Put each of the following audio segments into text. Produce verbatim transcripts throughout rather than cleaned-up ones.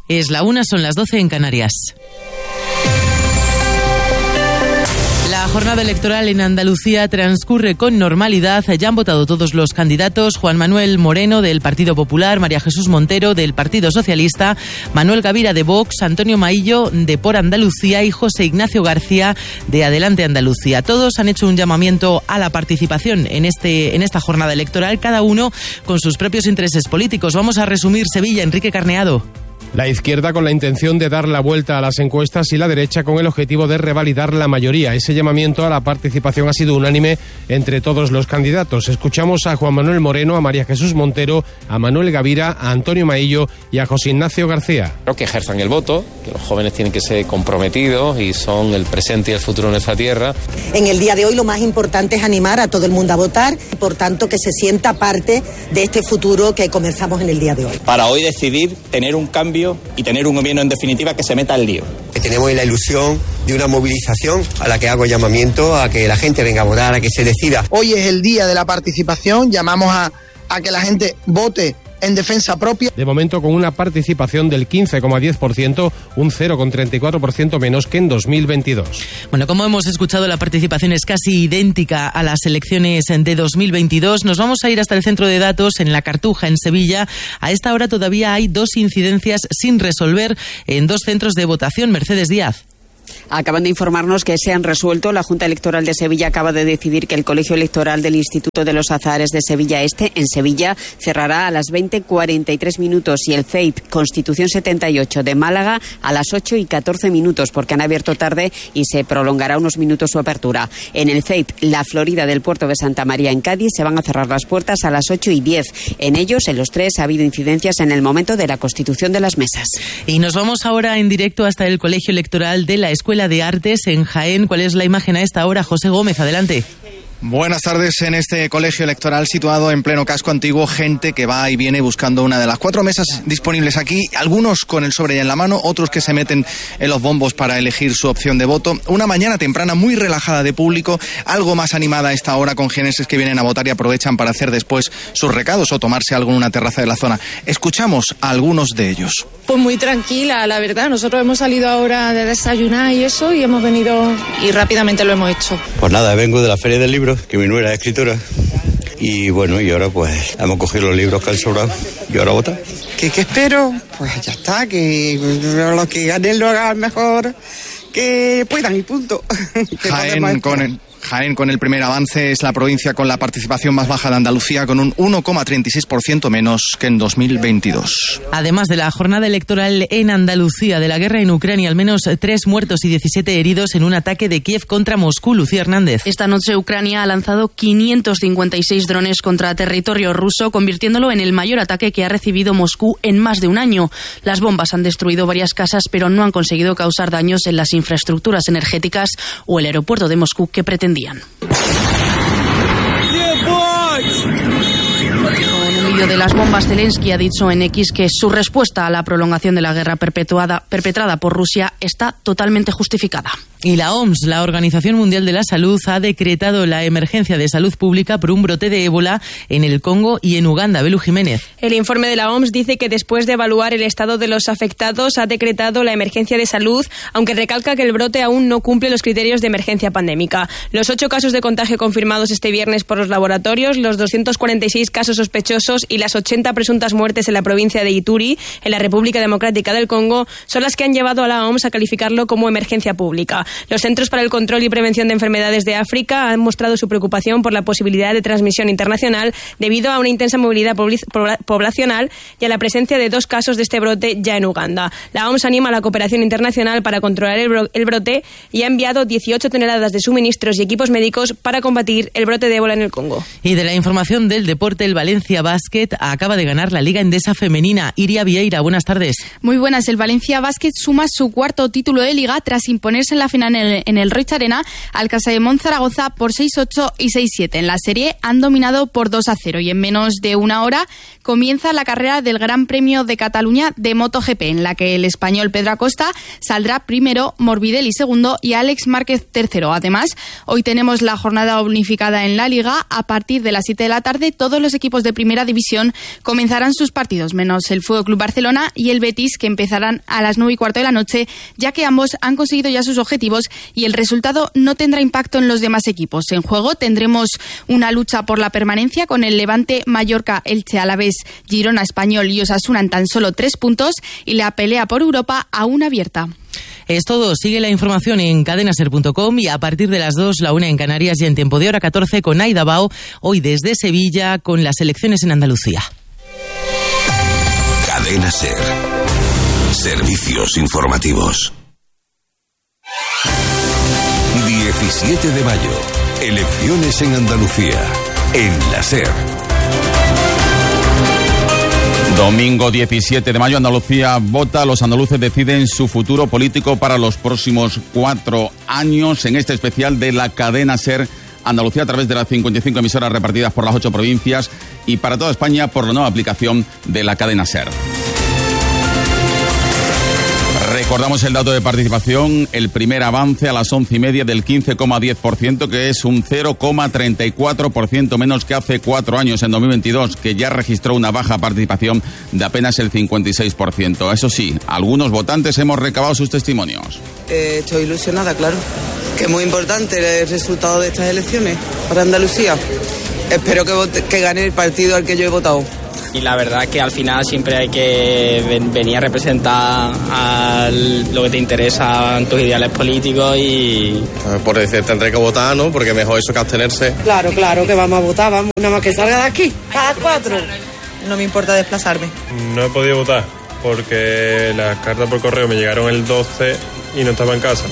Es la una, son las doce en Canarias. La jornada electoral en Andalucía transcurre con normalidad. Ya han votado todos los candidatos: Juan Manuel Moreno, del Partido Popular; María Jesús Montero, del Partido Socialista; Manuel Gavira, de Vox; Antonio Maillo, de Por Andalucía; y José Ignacio García, de Adelante Andalucía. Todos han hecho un llamamiento a la participación en, este, en esta jornada electoral, cada uno con sus propios intereses políticos. Vamos a resumir Sevilla. Enrique Carneado. La izquierda con la intención de dar la vuelta a las encuestas y la derecha con el objetivo de revalidar la mayoría. Ese llamamiento a la participación ha sido unánime entre todos los candidatos. Escuchamos a Juan Manuel Moreno, a María Jesús Montero, a Manuel Gavira, a Antonio Maillo y a José Ignacio García. Creo que ejerzan el voto, que los jóvenes tienen que ser comprometidos y son el presente y el futuro de nuestra tierra. En el día de hoy lo más importante es animar a todo el mundo a votar, por tanto que se sienta parte de este futuro que comenzamos en el día de hoy. Para hoy decidir tener un cambio y tener un gobierno en definitiva que se meta al lío. Tenemos la ilusión de una movilización a la que hago llamamiento a que la gente venga a votar, a que se decida. Hoy es el día de la participación, llamamos a, a que la gente vote en defensa propia. De momento con una participación del quince coma diez por ciento, un cero coma treinta y cuatro por ciento menos que en dos mil veintidós. Bueno, como hemos escuchado, la participación es casi idéntica a las elecciones de dos mil veintidós. Nos vamos a ir hasta el centro de datos en La Cartuja, en Sevilla. A esta hora todavía hay dos incidencias sin resolver en dos centros de votación. Mercedes Díaz. Acaban de informarnos que se han resuelto. La Junta Electoral de Sevilla acaba de decidir que el Colegio Electoral del Instituto de los Azahares de Sevilla Este, en Sevilla, cerrará a las veinte cuarenta y tres minutos y el C E I P Constitución setenta y ocho de Málaga a las ocho y catorce minutos, porque han abierto tarde y se prolongará unos minutos su apertura. En el C E I P La Florida del Puerto de Santa María, en Cádiz, se van a cerrar las puertas a las ocho y diez. En ellos, en los tres, ha habido incidencias en el momento de la constitución de las mesas. Y nos vamos ahora en directo hasta el Colegio Electoral de la Escuela de Artes en Jaén. ¿Cuál es la imagen a esta hora? José Gómez, adelante. Buenas tardes. En este colegio electoral situado en pleno casco antiguo, gente que va y viene buscando una de las cuatro mesas disponibles aquí, algunos con el sobre en la mano, otros que se meten en los bombos para elegir su opción de voto. Una mañana temprana muy relajada de público, algo más animada a esta hora, con jienenses que vienen a votar y aprovechan para hacer después sus recados o tomarse algo en una terraza de la zona. Escuchamos a algunos de ellos. Pues muy tranquila, la verdad. Nosotros hemos salido ahora de desayunar y eso, y hemos venido y rápidamente lo hemos hecho. Pues nada, vengo de la Feria del Libro, que mi nuera es escritora, y bueno, y ahora pues hemos cogido los libros que han sobrado y ahora votar. ¿Qué, qué espero? Pues ya está, que los que ganen lo hagan mejor, que puedan y punto. Jaén con el... Jaén, con el primer avance, es la provincia con la participación más baja de Andalucía, con un uno coma treinta y seis por ciento menos que en dos mil veintidós. Además de la jornada electoral en Andalucía, de la guerra en Ucrania, al menos tres muertos y diecisiete heridos en un ataque de Kiev contra Moscú. Lucía Hernández. Esta noche Ucrania ha lanzado quinientos cincuenta y seis drones contra territorio ruso, convirtiéndolo en el mayor ataque que ha recibido Moscú en más de un año. Las bombas han destruido varias casas, pero no han conseguido causar daños en las infraestructuras energéticas o el aeropuerto de Moscú que pretendían. En el medio de las bombas, Zelensky ha dicho en X que su respuesta a la prolongación de la guerra perpetuada, perpetrada por Rusia está totalmente justificada. Y la O M S, la Organización Mundial de la Salud, ha decretado la emergencia de salud pública por un brote de ébola en el Congo y en Uganda. Belu Jiménez. El informe de la O M S dice que después de evaluar el estado de los afectados ha decretado la emergencia de salud, aunque recalca que el brote aún no cumple los criterios de emergencia pandémica. Los ocho casos de contagio confirmados este viernes por los laboratorios, los doscientos cuarenta y seis casos sospechosos y las ochenta presuntas muertes en la provincia de Ituri, en la República Democrática del Congo, son las que han llevado a la O M S a calificarlo como emergencia pública. Los Centros para el Control y Prevención de Enfermedades de África han mostrado su preocupación por la posibilidad de transmisión internacional debido a una intensa movilidad poblacional y a la presencia de dos casos de este brote ya en Uganda. La O M S anima a la cooperación internacional para controlar el, bro- el brote y ha enviado dieciocho toneladas de suministros y equipos médicos para combatir el brote de ébola en el Congo. Y de la información del deporte, el Valencia Basket acaba de ganar la Liga Endesa Femenina. Iria Vieira, buenas tardes. Muy buenas. El Valencia Basket suma su cuarto título de Liga tras imponerse en la final mañana en el, en el Roig Arena al CaixaBank Zaragoza por seis ocho y seis siete. En la serie han dominado por dos a cero y en menos de una hora comienza la carrera del Gran Premio de Cataluña de MotoGP, en la que el español Pedro Acosta saldrá primero, Morbidelli segundo y Alex Márquez tercero. Además, hoy tenemos la jornada unificada en la Liga. A partir de las siete de la tarde, todos los equipos de Primera División comenzarán sus partidos, menos el F C Barcelona y el Betis, que empezarán a las nueve y cuarto de la noche, ya que ambos han conseguido ya sus objetivos y el resultado no tendrá impacto en los demás equipos. En juego tendremos una lucha por la permanencia con el Levante, Mallorca, Elche, Alavés, Girona, Español y Osasuna en tan solo tres puntos y la pelea por Europa aún abierta. Es todo. Sigue la información en cadenaser punto com y a partir de las dos, la una en Canarias y en tiempo de hora catorce con Aida Bao, hoy desde Sevilla con las elecciones en Andalucía. Cadena Ser. Servicios informativos. diecisiete de mayo. Elecciones en Andalucía. En la Ser. Domingo diecisiete de mayo, Andalucía vota. Los andaluces deciden su futuro político para los próximos cuatro años. En este especial de la cadena SER Andalucía, a través de las cincuenta y cinco emisoras repartidas por las ocho provincias y para toda España por la nueva aplicación de la cadena SER. Recordamos el dato de participación, el primer avance a las once y media del quince coma diez por ciento, que es un cero coma treinta y cuatro por ciento menos que hace cuatro años, en dos mil veintidós, que ya registró una baja participación de apenas el cincuenta y seis por ciento. Eso sí, algunos votantes hemos recabado sus testimonios. Eh, estoy ilusionada, claro, que es muy importante el resultado de estas elecciones para Andalucía. Espero que, vote, que gane el partido al que yo he votado. Y la verdad que al final siempre hay que ven, venir a representar a lo que te interesa en tus ideales políticos y... Por decir, tendré que votar, ¿no? Porque mejor eso que abstenerse. Claro, claro, que vamos a votar, vamos, nada más que salga de aquí, a las cuatro. No me importa desplazarme. No he podido votar porque las cartas por correo me llegaron el doce y no estaba en casa.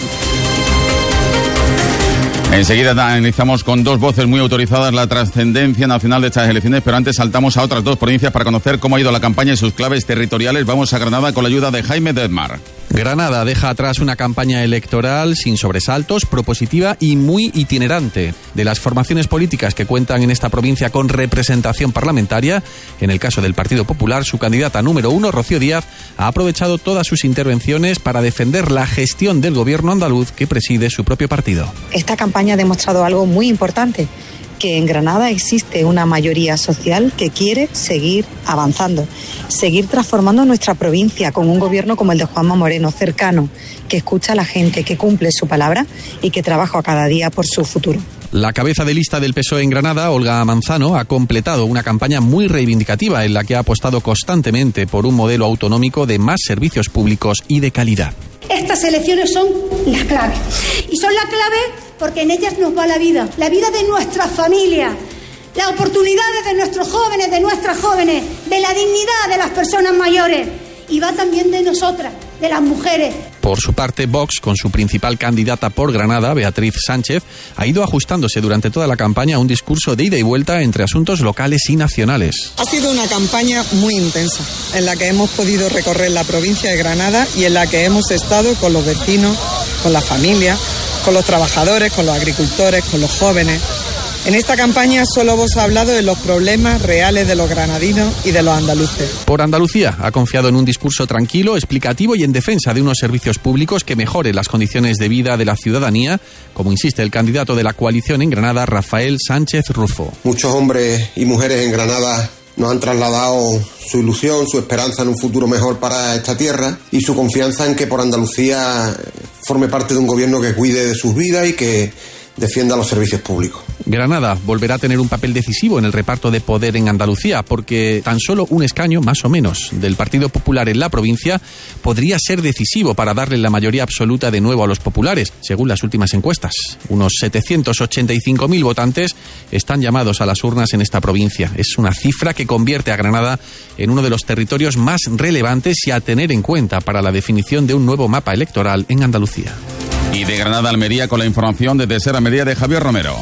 Enseguida analizamos con dos voces muy autorizadas la trascendencia nacional de estas elecciones, pero antes saltamos a otras dos provincias para conocer cómo ha ido la campaña y sus claves territoriales. Vamos a Granada con la ayuda de Jaime Detmar. Granada deja atrás una campaña electoral sin sobresaltos, propositiva y muy itinerante. De las formaciones políticas que cuentan en esta provincia con representación parlamentaria, en el caso del Partido Popular, su candidata número uno, Rocío Díaz, ha aprovechado todas sus intervenciones para defender la gestión del gobierno andaluz que preside su propio partido. Esta campaña ha demostrado algo muy importante, que en Granada existe una mayoría social que quiere seguir avanzando, seguir transformando nuestra provincia con un gobierno como el de Juanma Moreno, cercano, que escucha a la gente, que cumple su palabra y que trabaja cada día por su futuro. La cabeza de lista del P S O E en Granada, Olga Manzano, ha completado una campaña muy reivindicativa en la que ha apostado constantemente por un modelo autonómico de más servicios públicos y de calidad. Estas elecciones son las claves. Y son la clave porque en ellas nos va la vida, la vida de nuestras familias, las oportunidades de nuestros jóvenes, de nuestras jóvenes, de la dignidad de las personas mayores. Y va también de nosotras, de las mujeres. Por su parte, Vox, con su principal candidata por Granada, Beatriz Sánchez, ha ido ajustándose durante toda la campaña a un discurso de ida y vuelta entre asuntos locales y nacionales. Ha sido una campaña muy intensa, en la que hemos podido recorrer la provincia de Granada y en la que hemos estado con los vecinos, con las familias, con los trabajadores, con los agricultores, con los jóvenes. En esta campaña solo hemos hablado de los problemas reales de los granadinos y de los andaluces. Por Andalucía ha confiado en un discurso tranquilo, explicativo y en defensa de unos servicios públicos que mejoren las condiciones de vida de la ciudadanía, como insiste el candidato de la coalición en Granada, Rafael Sánchez Rufo. Muchos hombres y mujeres en Granada nos han trasladado su ilusión, su esperanza en un futuro mejor para esta tierra y su confianza en que por Andalucía forme parte de un gobierno que cuide de sus vidas y que defienda los servicios públicos. Granada volverá a tener un papel decisivo en el reparto de poder en Andalucía, porque tan solo un escaño, más o menos, del Partido Popular en la provincia podría ser decisivo para darle la mayoría absoluta de nuevo a los populares, según las últimas encuestas. Unos setecientos ochenta y cinco mil votantes están llamados a las urnas en esta provincia. Es una cifra que convierte a Granada en uno de los territorios más relevantes y a tener en cuenta para la definición de un nuevo mapa electoral en Andalucía. Y de Granada a Almería con la información desde SER Almería de Javier Romero.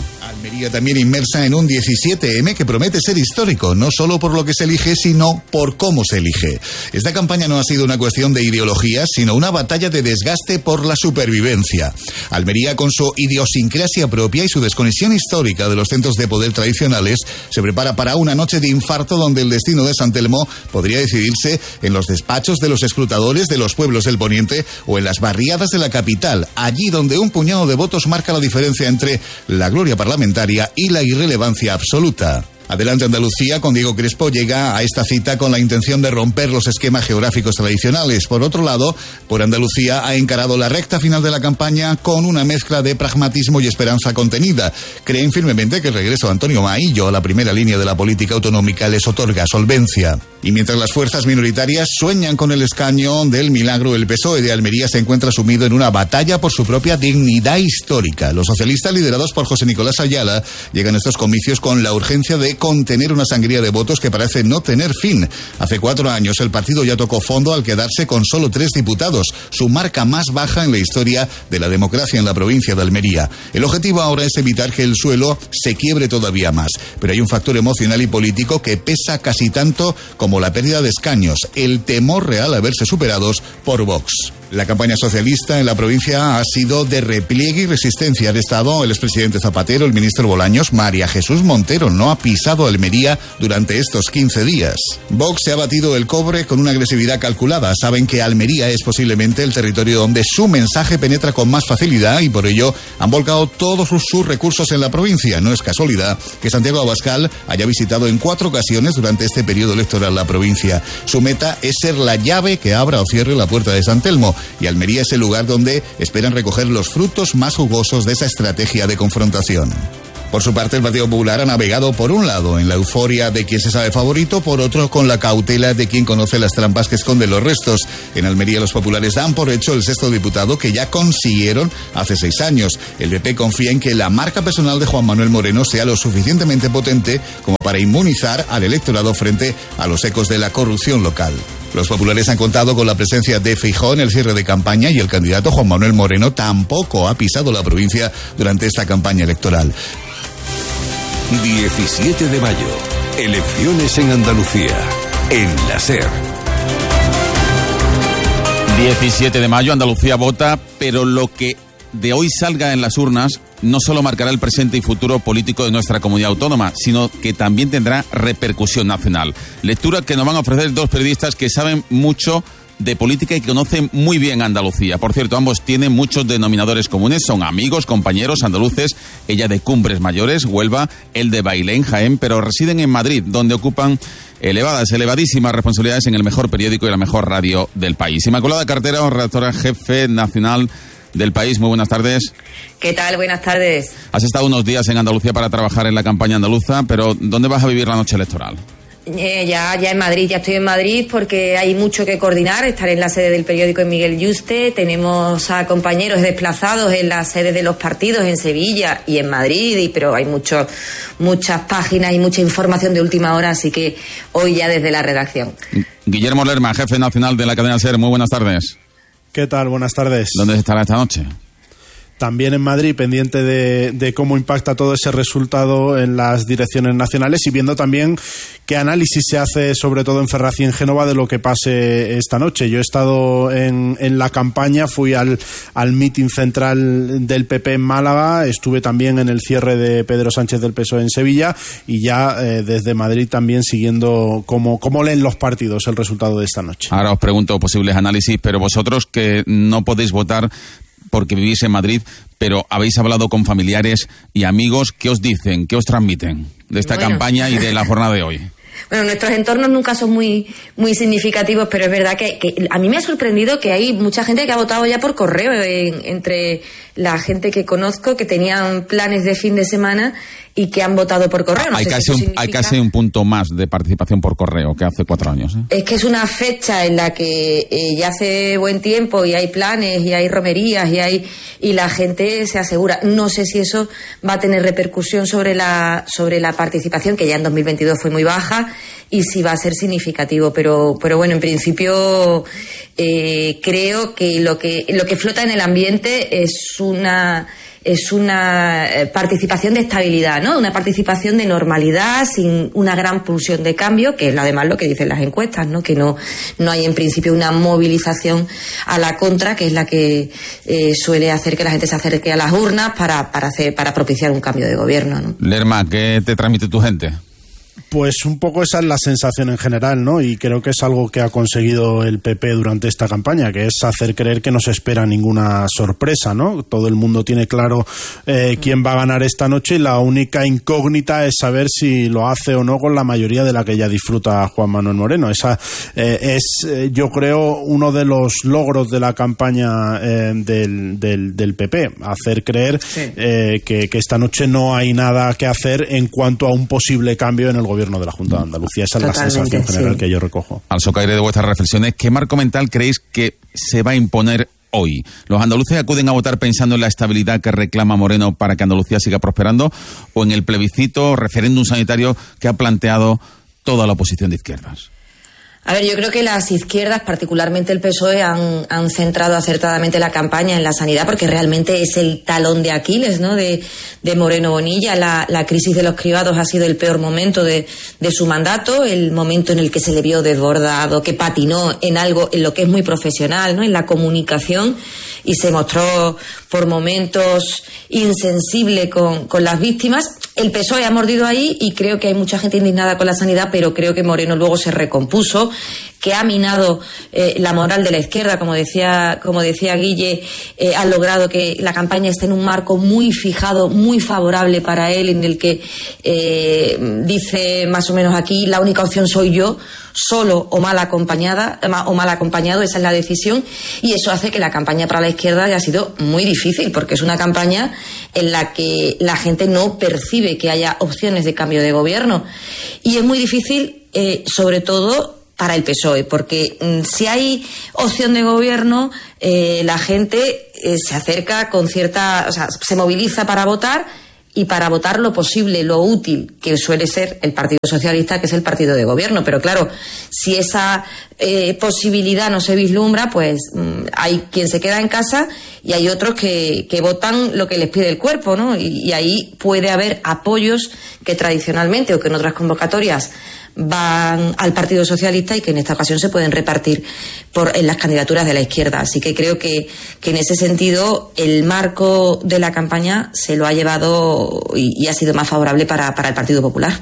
Almería también inmersa en un diecisiete eme que promete ser histórico, no solo por lo que se elige, sino por cómo se elige. Esta campaña no ha sido una cuestión de ideología, sino una batalla de desgaste por la supervivencia. Almería, con su idiosincrasia propia y su desconexión histórica de los centros de poder tradicionales, se prepara para una noche de infarto donde el destino de San Telmo podría decidirse en los despachos de los escrutadores de los pueblos del Poniente o en las barriadas de la capital, allí donde un puñado de votos marca la diferencia entre la gloria parlamentaria y la irrelevancia absoluta. Adelante Andalucía, con Diego Crespo, llega a esta cita con la intención de romper los esquemas geográficos tradicionales. Por otro lado, Por Andalucía ha encarado la recta final de la campaña con una mezcla de pragmatismo y esperanza contenida. Creen firmemente que el regreso de Antonio Maillo a la primera línea de la política autonómica les otorga solvencia. Y mientras las fuerzas minoritarias sueñan con el escaño del milagro, el P S O E de Almería se encuentra sumido en una batalla por su propia dignidad histórica. Los socialistas, liderados por José Nicolás Ayala, llegan a estos comicios con la urgencia de contener una sangría de votos que parece no tener fin. Hace cuatro años el partido ya tocó fondo al quedarse con solo tres diputados, su marca más baja en la historia de la democracia en la provincia de Almería. El objetivo ahora es evitar que el suelo se quiebre todavía más, pero hay un factor emocional y político que pesa casi tanto como la pérdida de escaños, el temor real a verse superados por Vox. La campaña socialista en la provincia ha sido de repliegue y resistencia al Estado. El expresidente Zapatero, el ministro Bolaños, María Jesús Montero no ha pisado Almería durante estos quince días. Vox se ha batido el cobre con una agresividad calculada. Saben que Almería es posiblemente el territorio donde su mensaje penetra con más facilidad y por ello han volcado todos sus, sus recursos en la provincia. No es casualidad que Santiago Abascal haya visitado en cuatro ocasiones durante este periodo electoral la provincia. Su meta es ser la llave que abra o cierre la puerta de San Telmo. Y Almería es el lugar donde esperan recoger los frutos más jugosos de esa estrategia de confrontación. Por su parte, el Partido Popular ha navegado por un lado en la euforia de quien se sabe favorito, por otro con la cautela de quien conoce las trampas que esconden los restos. En Almería los populares dan por hecho el sexto diputado que ya consiguieron hace seis años. El P P confía en que la marca personal de Juan Manuel Moreno sea lo suficientemente potente como para inmunizar al electorado frente a los ecos de la corrupción local. Los populares han contado con la presencia de Feijóo en el cierre de campaña y el candidato Juan Manuel Moreno tampoco ha pisado la provincia durante esta campaña electoral. diecisiete de mayo. Elecciones en Andalucía. En la SER. diecisiete de mayo, Andalucía vota, pero lo que de hoy salga en las urnas no solo marcará el presente y futuro político de nuestra comunidad autónoma, sino que también tendrá repercusión nacional. Lectura que nos van a ofrecer dos periodistas que saben mucho de política y que conocen muy bien Andalucía. Por cierto, ambos tienen muchos denominadores comunes, son amigos, compañeros andaluces, ella de Cumbres Mayores, Huelva, él de Bailén, Jaén, pero residen en Madrid, donde ocupan elevadas, elevadísimas responsabilidades en el mejor periódico y la mejor radio del país. Inmaculada Cartero, redactora jefe nacional del País, muy buenas tardes. ¿Qué tal? Buenas tardes. Has estado unos días en Andalucía para trabajar en la campaña andaluza, pero ¿dónde vas a vivir la noche electoral? Eh, ya, ya en Madrid, ya estoy en Madrid porque hay mucho que coordinar. Estaré en la sede del periódico en Miguel Yuste, tenemos a compañeros desplazados en las sedes de los partidos en Sevilla y en Madrid, y, pero hay mucho, muchas páginas y mucha información de última hora, así que hoy ya desde la redacción. Guillermo Lerma, jefe nacional de la cadena SER, muy buenas tardes. ¿Qué tal? Buenas tardes. ¿Dónde estará esta noche? También en Madrid, pendiente de, de cómo impacta todo ese resultado en las direcciones nacionales y viendo también qué análisis se hace, sobre todo en Ferraz y en Génova, de lo que pase esta noche. Yo he estado en, en la campaña, fui al, al mitin central del P P en Málaga, estuve también en el cierre de Pedro Sánchez del P S O E en Sevilla y ya eh, desde Madrid también siguiendo cómo, cómo leen los partidos el resultado de esta noche. Ahora os pregunto posibles análisis, pero vosotros que no podéis votar porque vivís en Madrid, pero habéis hablado con familiares y amigos, ¿qué os dicen, qué os transmiten de esta bueno. campaña y de la jornada de hoy? Bueno, nuestros entornos nunca son muy muy significativos, pero es verdad que, que a mí me ha sorprendido que hay mucha gente que ha votado ya por correo, en, entre la gente que conozco que tenían planes de fin de semana y que han votado por correo. No hay, sé casi si un, significa... hay casi un punto más de participación por correo que hace cuatro años. ¿eh? Es que es una fecha en la que eh, ya hace buen tiempo y hay planes y hay romerías y hay y la gente se asegura. No sé si eso va a tener repercusión sobre la sobre la participación, que ya en dos mil veintidós fue muy baja, y si va a ser significativo. Pero pero bueno, en principio eh, creo que lo que lo que flota en el ambiente es una es una participación de estabilidad, ¿no? Una participación de normalidad sin una gran pulsión de cambio, que es además lo que dicen las encuestas, ¿no? Que no, no hay en principio una movilización a la contra, que es la que eh, suele hacer que la gente se acerque a las urnas para, para, hacer, para propiciar un cambio de gobierno, ¿no? Lerma, ¿qué te transmite tu gente? Pues un poco esa es la sensación en general, ¿no? Y creo que es algo que ha conseguido el P P durante esta campaña, que es hacer creer que no se espera ninguna sorpresa, ¿no? Todo el mundo tiene claro eh, quién va a ganar esta noche y la única incógnita es saber si lo hace o no con la mayoría de la que ya disfruta Juan Manuel Moreno. Esa eh, es, eh, yo creo, uno de los logros de la campaña eh, del, del, del P P, hacer creer sí. eh, que, que esta noche no hay nada que hacer en cuanto a un posible cambio en el gobierno de la Junta de Andalucía. Esa Totalmente, es la sensación general sí. que yo recojo. Al socaire de vuestras reflexiones, ¿qué marco mental creéis que se va a imponer hoy? ¿Los andaluces acuden a votar pensando en la estabilidad que reclama Moreno para que Andalucía siga prosperando, o en el plebiscito, referéndum sanitario que ha planteado toda la oposición de izquierdas? A ver, yo creo que las izquierdas, particularmente el P S O E, han, han centrado acertadamente la campaña en la sanidad, porque realmente es el talón de Aquiles, ¿no? de, de Moreno Bonilla. La, la crisis de los cribados ha sido el peor momento de, de su mandato, el momento en el que se le vio desbordado, que patinó en algo, en lo que es muy profesional, ¿no? En la comunicación, y se mostró por momentos insensible con, con las víctimas. El P S O E ha mordido ahí y creo que hay mucha gente indignada con la sanidad, pero creo que Moreno luego se recompuso, que ha minado eh, la moral de la izquierda, como decía, como decía Guille, eh, ha logrado que la campaña esté en un marco muy fijado, muy favorable para él, en el que eh, dice más o menos aquí, la única opción soy yo, solo o mal acompañada o mal acompañado, esa es la decisión, y eso hace que la campaña para la izquierda haya sido muy difícil, porque es una campaña en la que la gente no percibe que haya opciones de cambio de gobierno, y es muy difícil eh, sobre todo para el P S O E, porque mm, si hay opción de gobierno, eh, la gente eh, se acerca con cierta, o sea, se moviliza para votar, y para votar lo posible, lo útil, que suele ser el Partido Socialista, que es el partido de gobierno. Pero claro, si esa eh, posibilidad no se vislumbra, pues mmm, hay quien se queda en casa y hay otros que, que votan lo que les pide el cuerpo, ¿no? Y, y ahí puede haber apoyos que tradicionalmente o que en otras convocatorias van al Partido Socialista y que en esta ocasión se pueden repartir por, en las candidaturas de la izquierda. Así que creo que, que en ese sentido el marco de la campaña se lo ha llevado y, y ha sido más favorable para, para el Partido Popular.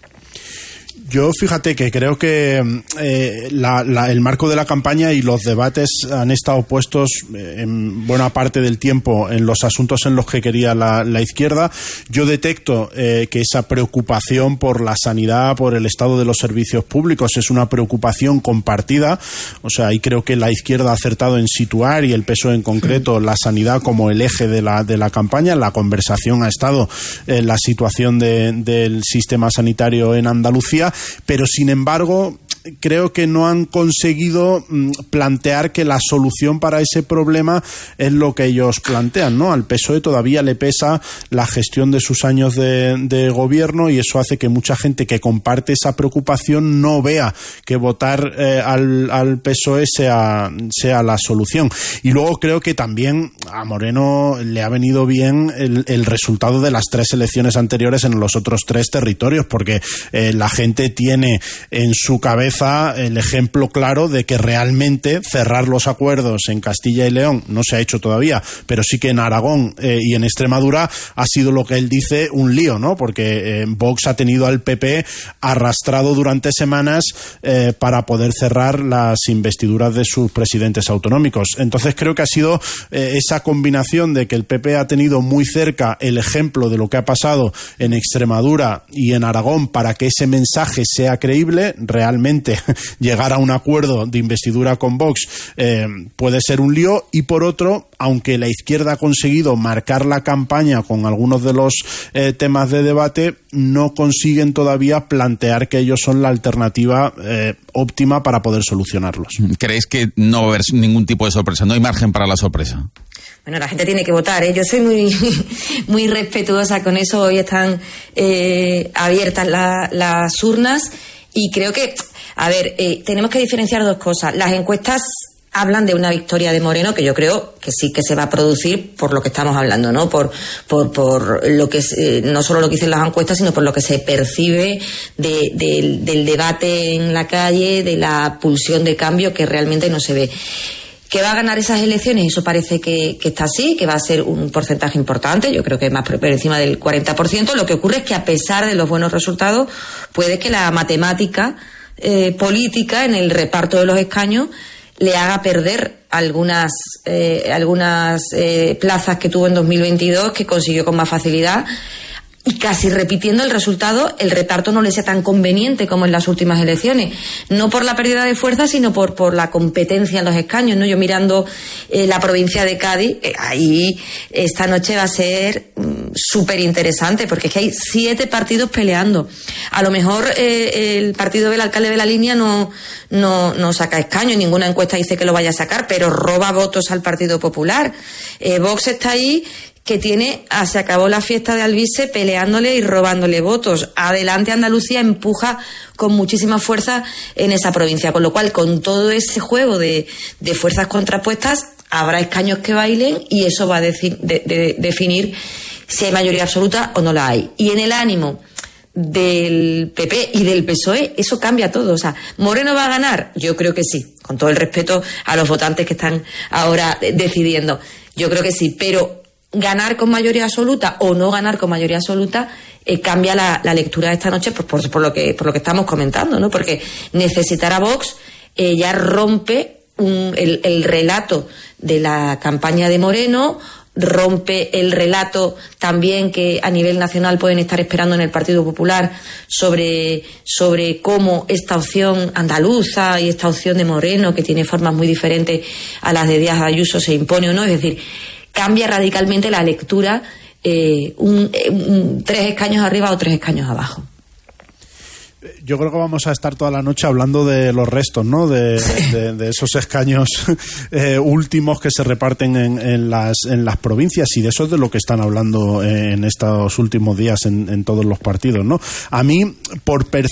Yo fíjate que creo que eh, la, la, el marco de la campaña y los debates han estado puestos eh, en buena parte del tiempo en los asuntos en los que quería la, la izquierda. Yo detecto eh, que esa preocupación por la sanidad, por el estado de los servicios públicos, es una preocupación compartida. O sea, ahí creo que la izquierda ha acertado en situar, y el P S O E en concreto, la sanidad como el eje de la, de la campaña. La conversación ha estado en la situación de, del sistema sanitario en Andalucía, pero sin embargo creo que no han conseguido plantear que la solución para ese problema es lo que ellos plantean, ¿no? Al P S O E todavía le pesa la gestión de sus años de, de gobierno, y eso hace que mucha gente que comparte esa preocupación no vea que votar eh, al, al P S O E sea, sea la solución. Y luego creo que también a Moreno le ha venido bien el, el resultado de las tres elecciones anteriores en los otros tres territorios, porque eh, la gente tiene en su cabeza el ejemplo claro de que realmente cerrar los acuerdos en Castilla y León no se ha hecho todavía, pero sí que en Aragón eh, y en Extremadura ha sido, lo que él dice, un lío, ¿no? Porque eh, Vox ha tenido al P P arrastrado durante semanas eh, para poder cerrar las investiduras de sus presidentes autonómicos. Entonces creo que ha sido eh, esa combinación de que el P P ha tenido muy cerca el ejemplo de lo que ha pasado en Extremadura y en Aragón para que ese mensaje sea creíble. Realmente llegar a un acuerdo de investidura con Vox eh, puede ser un lío, y por otro, aunque la izquierda ha conseguido marcar la campaña con algunos de los eh, temas de debate, no consiguen todavía plantear que ellos son la alternativa eh, óptima para poder solucionarlos. ¿Creéis que no va a haber ningún tipo de sorpresa? ¿No hay margen para la sorpresa? Bueno, la gente tiene que votar, ¿eh? Yo soy muy muy respetuosa con eso. Hoy están eh, abiertas la, las urnas, y creo que, a ver, eh, tenemos que diferenciar dos cosas. Las encuestas hablan de una victoria de Moreno, que yo creo que sí que se va a producir por lo que estamos hablando, ¿no? Por, por, por lo que es, eh, no solo lo que dicen las encuestas, sino por lo que se percibe de, de, del debate en la calle, de la pulsión de cambio que realmente no se ve. ¿Que va a ganar esas elecciones? Eso parece que, que está así, que va a ser un porcentaje importante, yo creo que más por encima del cuarenta por ciento. Lo que ocurre es que a pesar de los buenos resultados, puede que la matemática eh, política en el reparto de los escaños le haga perder algunas eh, algunas eh, plazas que tuvo en dos mil veintidós, que consiguió con más facilidad, y casi repitiendo el resultado, el reparto no le sea tan conveniente como en las últimas elecciones, no por la pérdida de fuerza, sino por por la competencia en los escaños, ¿no? Yo mirando eh, la provincia de Cádiz, eh, ahí esta noche va a ser mm, súper interesante, porque es que hay siete partidos peleando. A lo mejor eh, el partido del alcalde de la Línea no, no, no saca escaños, ninguna encuesta dice que lo vaya a sacar, pero roba votos al Partido Popular. Eh, Vox está ahí, que tiene, ah, se acabó la fiesta de Alvise peleándole y robándole votos. Adelante Andalucía empuja con muchísima fuerza en esa provincia, con lo cual, con todo ese juego de, de fuerzas contrapuestas, habrá escaños que bailen y eso va a deci- de, de, definir si hay mayoría absoluta o no la hay. Y en el ánimo del P P y del P S O E, eso cambia todo. O sea, ¿Moreno va a ganar? Yo creo que sí, con todo el respeto a los votantes que están ahora decidiendo. Yo creo que sí, pero ganar con mayoría absoluta o no ganar con mayoría absoluta eh, cambia la, la lectura de esta noche, pues por, por lo que por lo que estamos comentando, ¿no? Porque necesitar a Vox eh, ya rompe un, el, el relato de la campaña de Moreno, rompe el relato también que a nivel nacional pueden estar esperando en el Partido Popular sobre, sobre cómo esta opción andaluza y esta opción de Moreno, que tiene formas muy diferentes a las de Díaz Ayuso, se impone o no. Es decir, cambia radicalmente la lectura, eh, un, un, tres escaños arriba o tres escaños abajo. Yo creo que vamos a estar toda la noche hablando de los restos, ¿no? De, de, de esos escaños eh, últimos que se reparten en, en, las, en las provincias, y de eso es de lo que están hablando en estos últimos días en, en todos los partidos, ¿no? A mí, por percibir